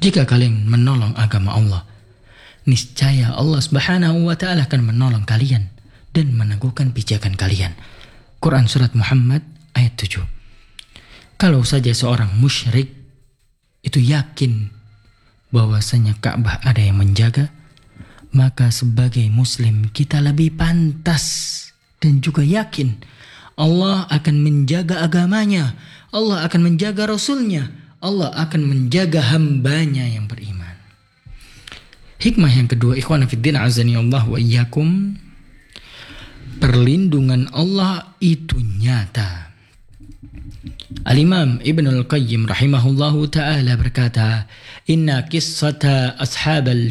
Jika kalian menolong agama Allah, niscaya Allah Subhanahu wa ta'ala akan menolong kalian dan meneguhkan pijakan kalian. Quran Surat Muhammad ayat 7. Kalau saja seorang musyrik itu yakin bahwasanya Ka'bah ada yang menjaga, maka sebagai muslim kita lebih pantas dan juga yakin Allah akan menjaga agamanya, Allah akan menjaga Rasulnya, Allah akan menjaga hambanya yang beriman. Hikmah yang kedua, ikhwana fiddin azani Allah wa iyyakum, perlindungan Allah itu nyata. Al-Imam Ibnul Qayyim rahimahullahu ta'ala berkata, Inna qissata ashabil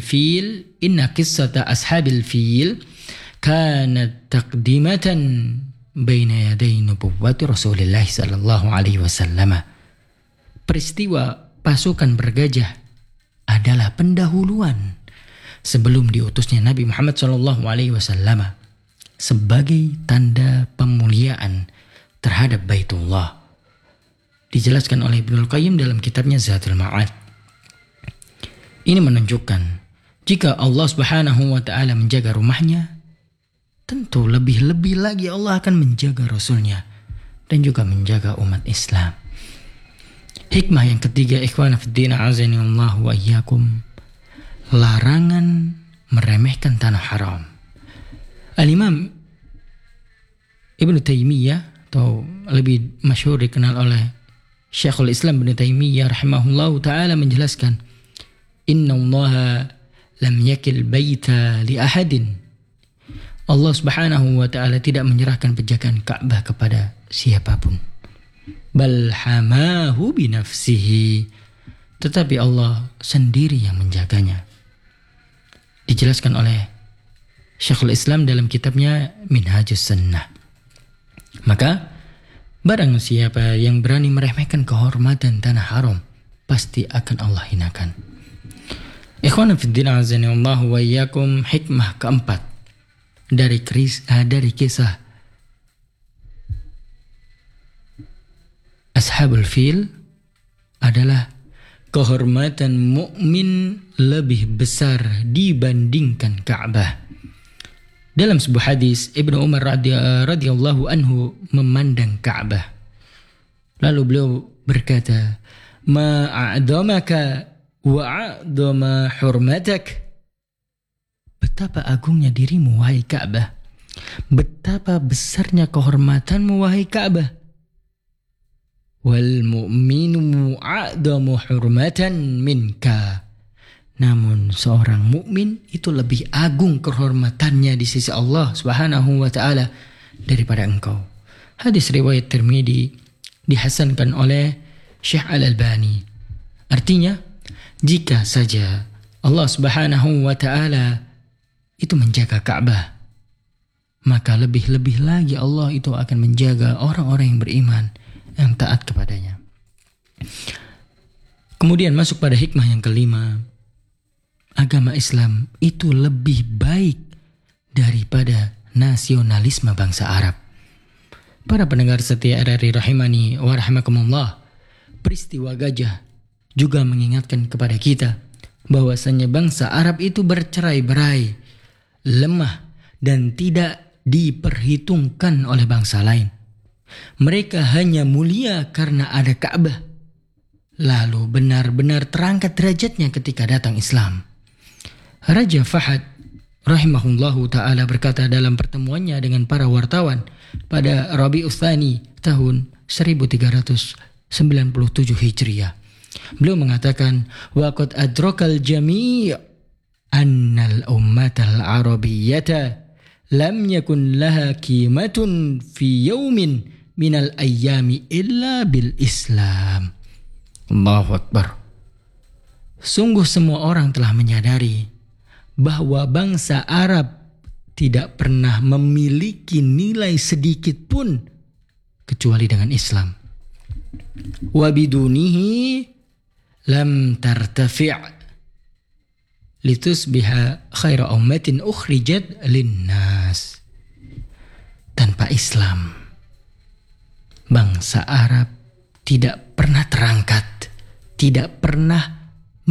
fil kanat taqdimatan baina yaday nubuwwati Rasulullah sallallahu alaihi wasallam. Peristiwa pasukan bergajah adalah pendahuluan sebelum diutusnya Nabi Muhammad sallallahu alaihi wasallam sebagai tanda pemuliaan terhadap Baitullah. Dijelaskan oleh Ibnul Qayyim dalam kitabnya Zadul Ma'ad. Ini menunjukkan jika Allah Subhanahu wa ta'ala menjaga rumahnya, tentu lebih-lebih lagi Allah akan menjaga Rasulnya dan juga menjaga umat Islam. Hikmah yang ketiga, ikhwana fiddin azani Allah wa iyyakum, larangan meremehkan tanah haram. Al-Imam Ibnu Taimiyah, atau lebih masyhur dikenal oleh Syekhul Islam Ibnu Taimiyah rahimahullahu ta'ala, menjelaskan, Inna Allah lam yakil baita li ahadin. Allah Subhanahu wa ta'ala tidak menyerahkan penjagaan Ka'bah kepada siapapun. Bal hamahu binafsihi, tetapi Allah sendiri yang menjaganya. Dijelaskan oleh Syekhul Islam dalam kitabnya Minhajus Sunnah. Maka barang siapa yang berani meremehkan kehormatan tanah haram, pasti akan Allah hinakan. Ikhwana fiddin azani Allah wa iyyakum, hikmah keempat dari kisah Ashabul Fil adalah kehormatan mukmin lebih besar dibandingkan Ka'bah. Dalam sebuah hadis, Ibnu Umar radhiyallahu anhu memandang Ka'bah. Lalu beliau berkata, Ma'a'dhamaka wa'a'dhama hurmatak. Betapa agungnya dirimu, wahai Ka'bah. Betapa besarnya kehormatanmu, wahai Ka'bah. Wal mu'minu a'damu hurmatan minka. Namun seorang mukmin itu lebih agung kehormatannya di sisi Allah Subhanahu wa ta'ala daripada engkau. Hadis riwayat Tirmidzi dihasankan oleh Syekh Al-Albani. Artinya, jika saja Allah Subhanahu wa ta'ala itu menjaga Ka'bah, maka lebih-lebih lagi Allah itu akan menjaga orang-orang yang beriman, yang taat kepadanya. Kemudian masuk pada hikmah yang kelima, agama Islam itu lebih baik daripada nasionalisme bangsa Arab. Para pendengar setia RRI rahimani wa rahimakumullah, peristiwa gajah juga mengingatkan kepada kita bahwasanya bangsa Arab itu bercerai-berai, lemah dan tidak diperhitungkan oleh bangsa lain. Mereka hanya mulia karena ada Ka'bah. Lalu benar-benar terangkat derajatnya ketika datang Islam. Raja Fahad rahimahullahu ta'ala berkata dalam pertemuannya dengan para wartawan pada Rabi'ul Tsani tahun 1397 Hijriah. Beliau mengatakan, waqad adrakal jami' annal ummatal arabiyyata lam yakun laha qimatun fi yaumin minal ayyami illa bil Islam. Allahu Akbar. Sungguh semua orang telah menyadari bahwa bangsa Arab tidak pernah memiliki nilai sedikit pun kecuali dengan Islam. Wa bidunihi lam tartafi' litusbiha khaira ummatin ukhrijat linnas. Tanpa Islam, bangsa Arab tidak pernah terangkat, tidak pernah